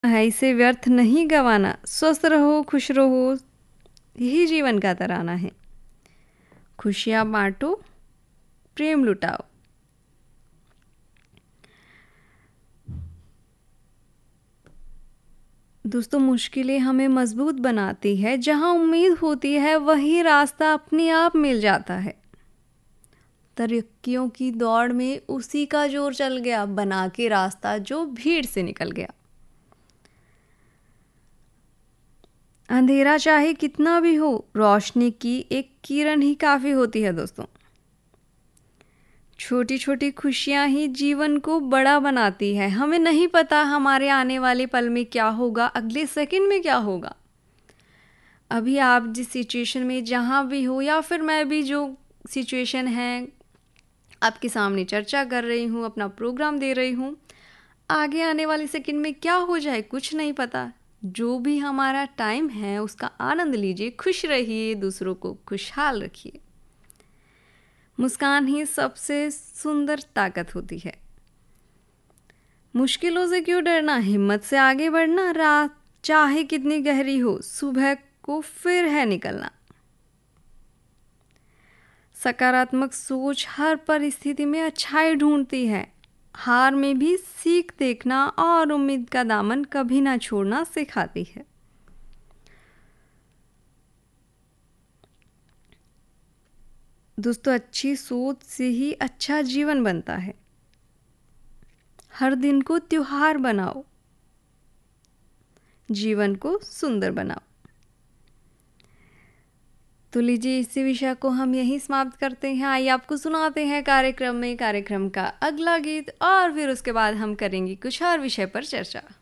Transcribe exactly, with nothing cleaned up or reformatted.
ऐसे व्यर्थ नहीं गवाना, स्वस्थ रहो, खुश रहो, यही जीवन का तराना है। खुशियाँ बांटो, प्रेम लुटाओ। दोस्तों, मुश्किलें हमें मजबूत बनाती है। जहाँ उम्मीद होती है वही रास्ता अपने आप मिल जाता है। तरक्कियों की दौड़ में उसी का जोर चल गया, बना के रास्ता जो भीड़ से निकल गया। अंधेरा चाहे कितना भी हो, रोशनी की एक किरण ही काफ़ी होती है दोस्तों। छोटी छोटी खुशियाँ ही जीवन को बड़ा बनाती है। हमें नहीं पता हमारे आने वाले पल में क्या होगा, अगले सेकंड में क्या होगा। अभी आप जिस सिचुएशन में जहाँ भी हो, या फिर मैं भी जो सिचुएशन है आपके सामने चर्चा कर रही हूँ, अपना प्रोग्राम दे रही हूँ, आगे आने वाले सेकंड में क्या हो जाए कुछ नहीं पता। जो भी हमारा टाइम है उसका आनंद लीजिए, खुश रहिए, दूसरों को खुशहाल रखिए। मुस्कान ही सबसे सुंदर ताकत होती है। मुश्किलों से क्यों डरना, हिम्मत से आगे बढ़ना। रात चाहे कितनी गहरी हो, सुबह को फिर है निकलना। सकारात्मक सोच हर परिस्थिति में अच्छाई ढूंढती है। हार में भी सीख देखना और उम्मीद का दामन कभी ना छोड़ना सिखाती है। दोस्तों, अच्छी सोच से ही अच्छा जीवन बनता है। हर दिन को त्योहार बनाओ, जीवन को सुंदर बनाओ। तो लीजिए, इसी विषय को हम यहीं समाप्त करते हैं। आइए आपको सुनाते हैं कार्यक्रम में कार्यक्रम का अगला गीत, और फिर उसके बाद हम करेंगे कुछ और विषय पर चर्चा।